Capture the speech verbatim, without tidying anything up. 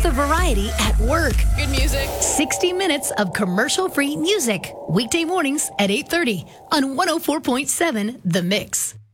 the variety at work. Good music. sixty minutes of commercial-free music. Weekday mornings at eight thirty on one oh four point seven The Mix.